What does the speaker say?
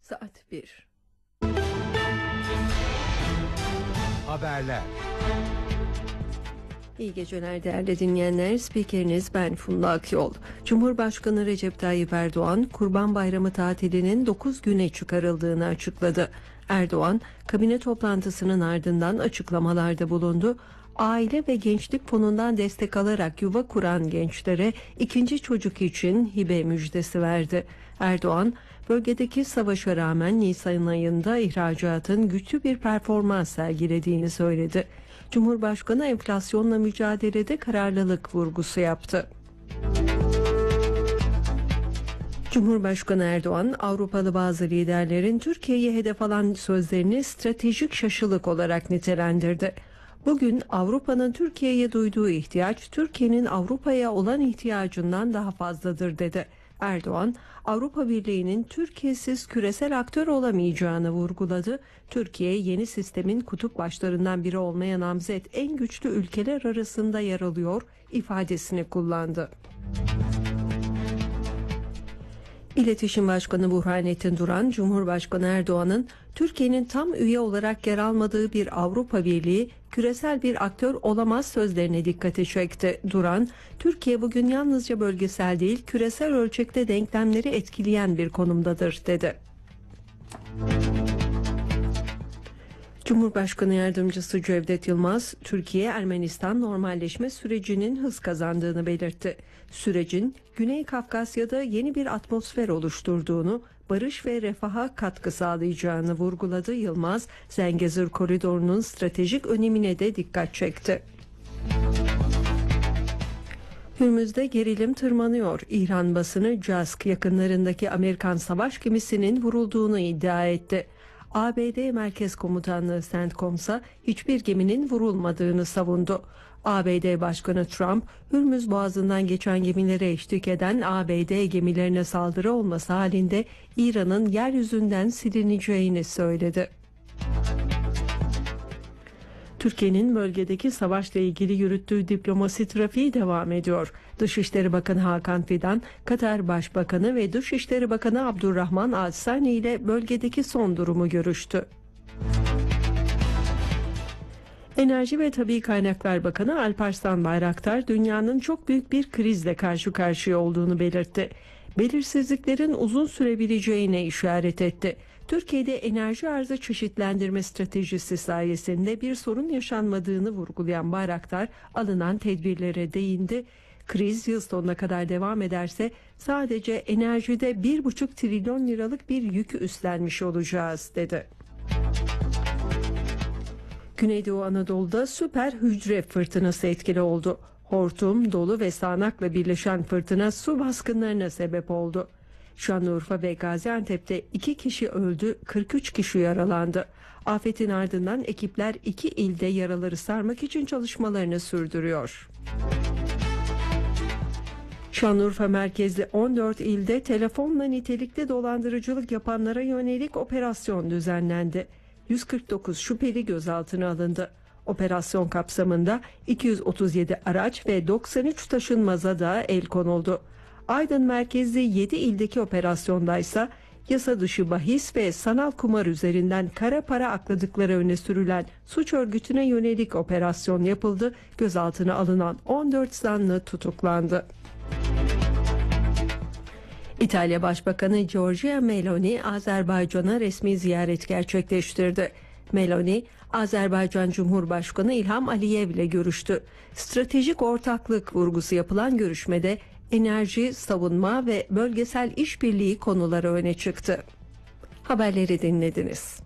Saat 1. Haberler. İyi geceler değerli dinleyenler. Spikeriniz ben Funda Akyol. Cumhurbaşkanı Recep Tayyip Erdoğan, Kurban Bayramı tatilinin 9 güne çıkarıldığını açıkladı. Erdoğan, kabine toplantısının ardından açıklamalarda bulundu. Aile ve Gençlik Fonu'ndan destek alarak yuva kuran gençlere ikinci çocuk için hibe müjdesi verdi. Erdoğan, bölgedeki savaşa rağmen Nisan ayında ihracatın güçlü bir performans sergilediğini söyledi. Cumhurbaşkanı enflasyonla mücadelede kararlılık vurgusu yaptı. Cumhurbaşkanı Erdoğan, Avrupalı bazı liderlerin Türkiye'ye hedef alan sözlerini stratejik şaşılık olarak nitelendirdi. Bugün Avrupa'nın Türkiye'ye duyduğu ihtiyaç, Türkiye'nin Avrupa'ya olan ihtiyacından daha fazladır dedi. Erdoğan, Avrupa Birliği'nin Türkiye'siz küresel aktör olamayacağını vurguladı. Türkiye, yeni sistemin kutup başlarından biri olmaya namzet en güçlü ülkeler arasında yer alıyor ifadesini kullandı. İletişim Başkanı Burhanettin Duran, Cumhurbaşkanı Erdoğan'ın Türkiye'nin tam üye olarak yer almadığı bir Avrupa Birliği küresel bir aktör olamaz sözlerine dikkati çekti. Duran, Türkiye bugün yalnızca bölgesel değil, küresel ölçekte denklemleri etkileyen bir konumdadır dedi. Cumhurbaşkanı Yardımcısı Cevdet Yılmaz, Türkiye-Ermenistan normalleşme sürecinin hız kazandığını belirtti. Sürecin Güney Kafkasya'da yeni bir atmosfer oluşturduğunu, barış ve refaha katkı sağlayacağını vurguladı. Yılmaz, Zengezur Koridoru'nun stratejik önemine de dikkat çekti. Hürmüz'de gerilim tırmanıyor. İran basını Cask yakınlarındaki Amerikan savaş gemisinin vurulduğunu iddia etti. ABD Merkez Komutanlığı CENTCOM'sa hiçbir geminin vurulmadığını savundu. ABD Başkanı Trump, Hürmüz Boğazı'ndan geçen gemilere eşlik eden ABD gemilerine saldırı olması halinde İran'ın yeryüzünden silineceğini söyledi. Türkiye'nin bölgedeki savaşla ilgili yürüttüğü diplomasi trafiği devam ediyor. Dışişleri Bakanı Hakan Fidan, Katar Başbakanı ve Dışişleri Bakanı Abdurrahman Al-Sani ile bölgedeki son durumu görüştü. Enerji ve Tabii Kaynaklar Bakanı Alparslan Bayraktar, dünyanın çok büyük bir krizle karşı karşıya olduğunu belirtti. Belirsizliklerin uzun sürebileceğine işaret etti. Türkiye'de enerji arzı çeşitlendirme stratejisi sayesinde bir sorun yaşanmadığını vurgulayan Bayraktar, alınan tedbirlere değindi. Kriz yıl sonuna kadar devam ederse sadece enerjide 1,5 trilyon liralık bir yükü üstlenmiş olacağız dedi. Güneydoğu Anadolu'da süper hücre fırtınası etkili oldu. Hortum, dolu ve sağanakla birleşen fırtına su baskınlarına sebep oldu. Şanlıurfa ve Gaziantep'te 2 kişi öldü, 43 kişi yaralandı. Afetin ardından ekipler 2 ilde yaraları sarmak için çalışmalarını sürdürüyor. Şanlıurfa merkezli 14 ilde telefonla nitelikli dolandırıcılık yapanlara yönelik operasyon düzenlendi. 149 şüpheli gözaltına alındı. Operasyon kapsamında 237 araç ve 93 taşınmaza da el konuldu. Aydın merkezli 7 ildeki operasyondaysa yasa dışı bahis ve sanal kumar üzerinden kara para akladıkları öne sürülen suç örgütüne yönelik operasyon yapıldı. Gözaltına alınan 14 zanlı tutuklandı. İtalya Başbakanı Giorgia Meloni, Azerbaycan'a resmi ziyaret gerçekleştirdi. Meloni, Azerbaycan Cumhurbaşkanı İlham Aliyev ile görüştü. Stratejik ortaklık vurgusu yapılan görüşmede enerji, savunma ve bölgesel işbirliği konuları öne çıktı. Haberleri dinlediniz.